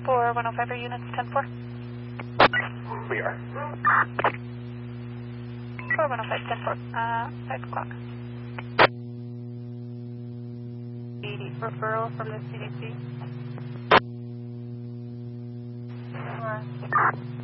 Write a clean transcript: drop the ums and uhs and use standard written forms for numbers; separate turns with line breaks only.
For 105, are units 10-4?
We are.
For 105, 10-4, 5 o'clock. 80 referral from the CDC.